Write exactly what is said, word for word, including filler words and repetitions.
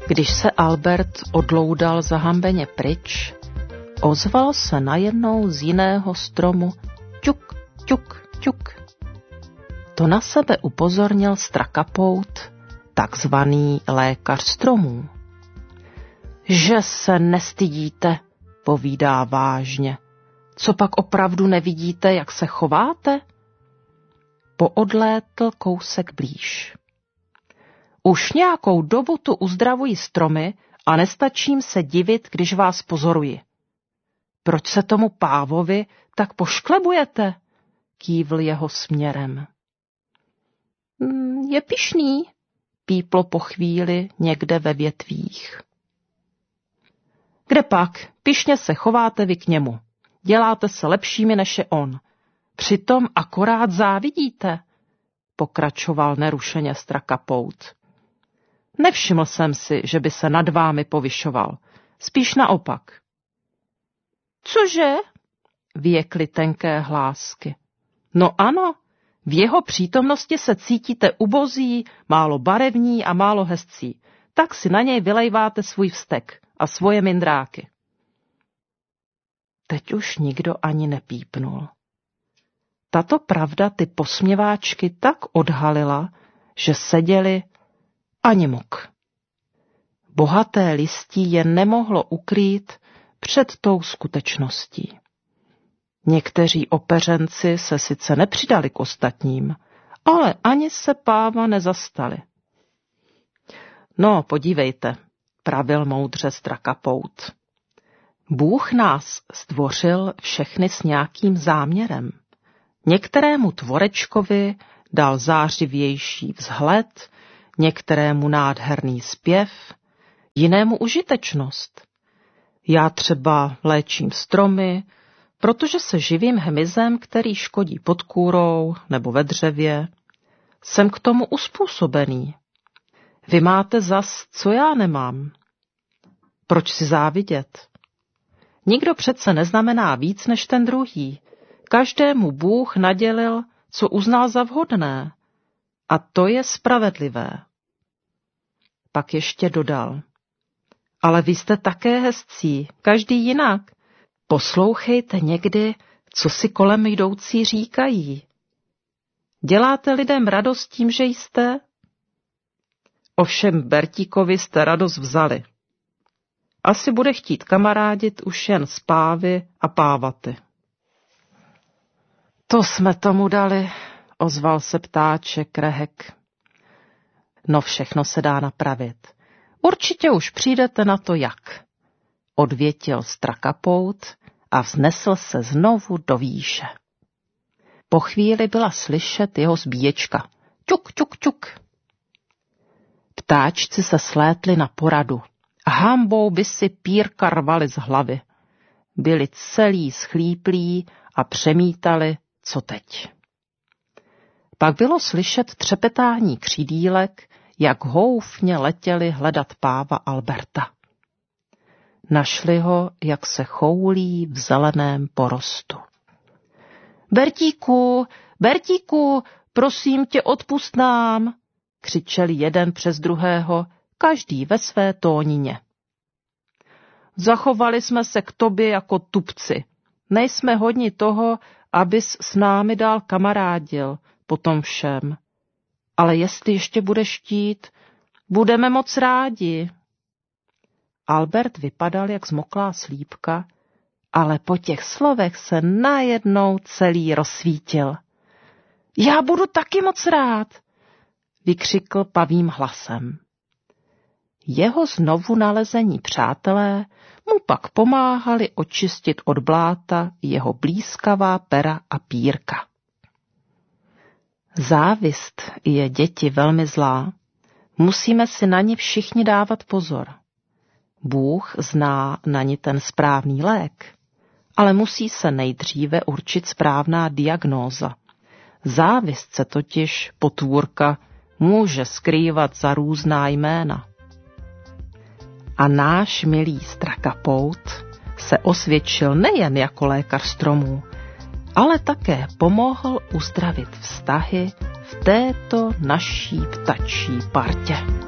Když se Albert odloudal zahambeně pryč, ozval se najednou z jiného stromu ťuk, ťuk, ťuk. To na sebe upozornil Strakapout, takzvaný lékař stromů. Že se nestydíte, povídá vážně. Co pak opravdu nevidíte, jak se chováte? Poodlétl kousek blíž. Už nějakou dobu tu uzdravuji stromy a nestačím se divit, když vás pozoruji. Proč se tomu pávovi tak pošklebujete? Kývl jeho směrem. Je pyšný, píplo po chvíli někde ve větvích. Kde pak, pyšně se chováte vy k němu. Děláte se lepšími než je on. Přitom akorát závidíte, pokračoval nerušeně Strakapout. Nevšiml jsem si, že by se nad vámi povyšoval. Spíš naopak. Cože? Věkly tenké hlásky. No ano, v jeho přítomnosti se cítíte ubozí, málo barevní a málo hezcí. Tak si na něj vylejváte svůj vztek a svoje mindráky. Teď už nikdo ani nepípnul. Tato pravda ty posměváčky tak odhalila, že seděli ani muk. Bohaté listí je nemohlo ukrýt před tou skutečností. Někteří opeřenci se sice nepřidali k ostatním, ale ani se páva nezastali. No, podívejte, pravil moudře Strakapout. Bůh nás stvořil všechny s nějakým záměrem. Některému tvorečkovi dal zářivější vzhled, některému nádherný zpěv, jinému užitečnost. Já třeba léčím stromy, protože se živím hmyzem, který škodí pod kůrou nebo ve dřevě. Jsem k tomu uspůsobený. Vy máte zas, co já nemám. Proč si závidět? Nikdo přece neznamená víc než ten druhý. Každému Bůh nadělil, co uznal za vhodné. A to je spravedlivé. Pak ještě dodal. Ale vy jste také hezcí, každý jinak. Poslouchejte někdy, co si kolem jdoucí říkají. Děláte lidem radost tím, že jste? Ovšem Bertíkovi jste radost vzali. Asi bude chtít kamarádit už jen s pávy a pávaty. To jsme tomu dali, ozval se ptáček Rehek. No všechno se dá napravit. Určitě už přijdete na to jak. Odvětil Strakapout a vznesl se znovu do výše. Po chvíli byla slyšet jeho zbíječka. Ťuk, ťuk, ťuk. Ptáčci se slétli na poradu. Hambou by si pírka rvali z hlavy. Byli celí schlíplí a přemítali, co teď. Pak bylo slyšet třepetání křídílek, jak houfně letěli hledat páva Alberta. Našli ho, jak se choulí v zeleném porostu. Bertíku, Bertíku, prosím tě, odpusť nám, křičeli jeden přes druhého, každý ve své tónině. Zachovali jsme se k tobě jako tupci. Nejsme hodni toho, abys s námi dál kamarádil po tom všem. Ale jestli ještě budeš chtít, budeme moc rádi. Albert vypadal jak zmoklá slípka, ale po těch slovech se najednou celý rozsvítil. Já budu taky moc rád, vykřikl pavým hlasem. Jeho znovu nalezení přátelé mu pak pomáhali očistit od bláta jeho blízkavá pera a pírka. Závist je, děti, velmi zlá. Musíme si na ni všichni dávat pozor. Bůh zná na ni ten správný lék, ale musí se nejdříve určit správná diagnóza. Závist se totiž, potvůrka, může skrývat za různá jména. A náš milý Strakapout se osvědčil nejen jako lékař stromů, ale také pomohl uzdravit vztahy v této naší ptačí partě.